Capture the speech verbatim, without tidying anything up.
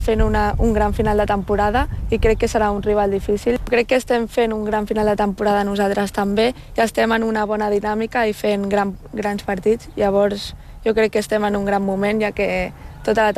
fent una, un gran final de temporada i crec que serà un rival difícil. Crec que estem fent un gran final de temporada nosaltres també i estem en una bona dinàmica i fent gran, grans partits. Llavors jo crec que estem en un gran moment, ja que tota la